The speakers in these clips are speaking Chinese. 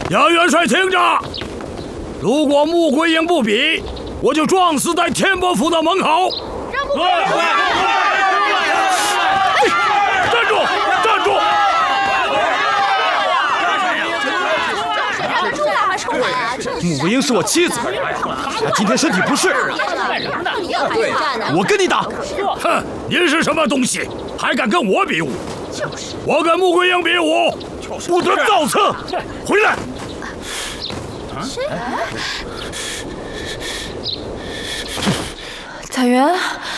杨元帅听着，如果穆桂英不比，我就撞死在天伯府的门口。对！站住！站住！ 穆桂英是我妻子，她今天身体不适，我跟你打。 哼，您是什么东西，还敢跟我比武？我跟穆桂英比武，不得造次！回来！ 彩云，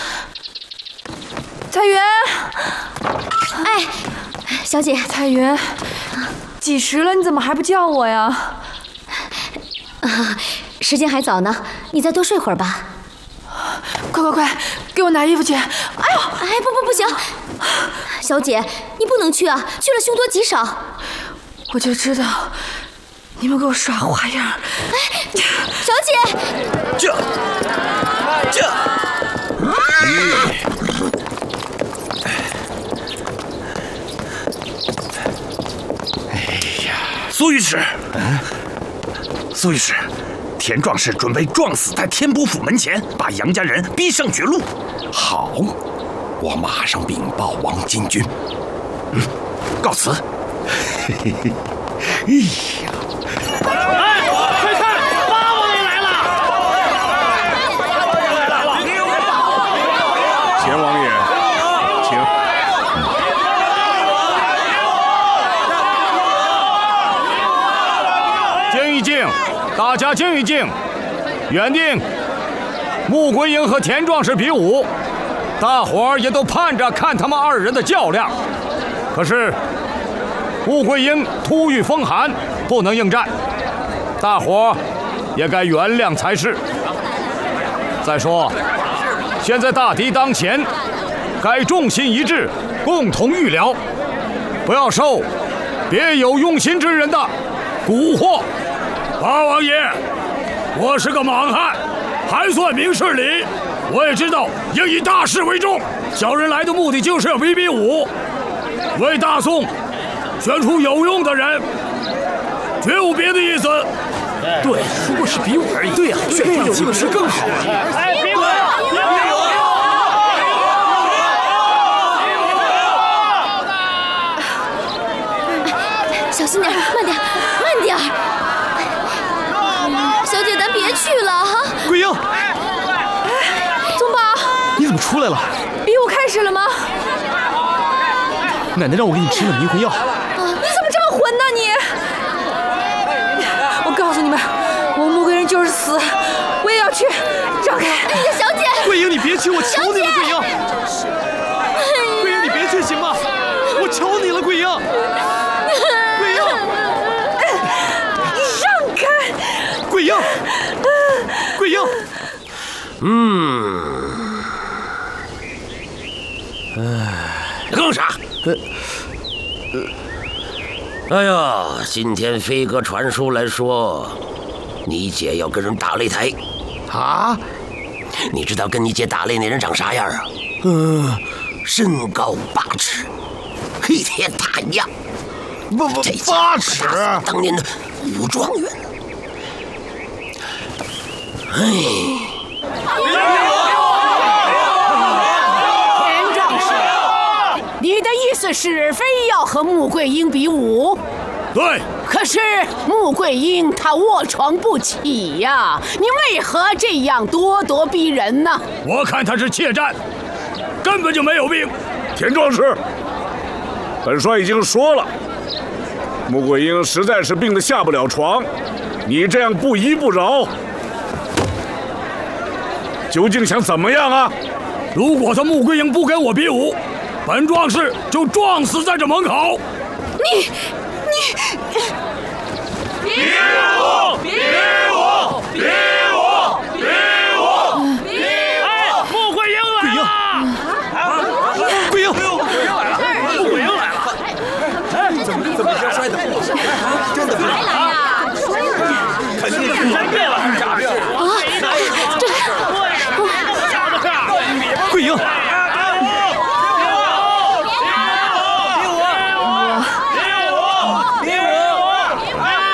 彩云， 哎，小姐， 彩云，几时了？你怎么还不叫我呀？ 时间还早呢，你再多睡会儿吧。 快，给我拿衣服去！哎呦， 哎，不行，小姐，你不能去啊，去了凶多吉少。 我就知道你们给我耍花样。 哎，小姐， 这。 苏御史，苏御史，田壮士准备撞死在天波府门前，把杨家人逼上绝路。 好，我马上禀报王金军。 告辞。 哎呀！ 哎，快看，八王爷来了！ 钱王爷，请。 静一静，大家静一静。原定穆桂英和田壮士比武，大伙儿也都盼着看他们二人的较量。可是穆桂英突遇风寒，不能应战，大伙儿也该原谅才是。再说，现在大敌当前，该众心一致，共同御疗，不要受别有用心之人的蛊惑。八王爷，我是个莽汉，还算明事理。我也知道应以大事为重，小人来的目的就是要比武，为大宋选出有用的人，绝无别的意思。 对，不过是比武而已。对呀，选出有用的是更好。 哎，比武！ 小心点，慢点。小姐，咱别去了哈。 桂英， 宗宝， 你怎么出来了？ 比武开始了吗？ 奶奶让我给你吃了迷魂药。 你怎么这么混呢你？我告诉你们，我穆桂英就是死，我也要去。让开！ 哎呀，小姐！ 桂英，你别去，我求你了，桂英。桂英，你别去行吗？我求你了，桂英。桂英， 让开！ 桂英，桂英。 弄啥？哎呀，今天飞哥传书来说，你姐要跟人打擂台。 啊？ 你知道跟你姐打擂那人长啥样啊？身高8尺，黑铁大样。 8尺， 当年的武状元。 田壮士，你的意思是非要和穆桂英比武？ 对。 可是穆桂英她卧床不起呀，你为何这样咄咄逼人呢？ 我看他是怯战，根本就没有病。 田壮士，本帅已经说了，穆桂英实在是病得下不了床，你这样不依不饶，究竟想怎么样啊？ 如果他穆桂英不跟我比武，本壮士就撞死在这门口。 你比武！比武！比武！比武！比武！哎，穆桂英来了！ 桂英， 穆桂英来了！ 哎，怎么摔的？真的来呀！肯定是摔对了。